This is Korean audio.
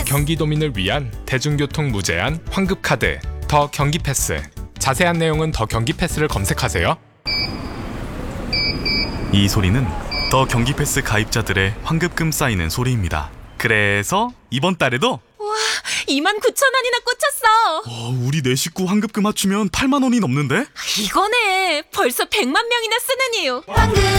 경기도민을 위한 대중교통 무제한 환급카드 더 경기패스. 자세한 내용은 더 경기패스를 검색하세요. 이 소리는 더 경기패스 가입자들의 환급금 쌓이는 소리입니다. 그래서 이번 달에도 29,000원이나 꽂혔어. 우리 네 식구 환급금 합치면 8만 원이 넘는데? 이거네. 벌써 100만 명이나 쓰는 이유. 황금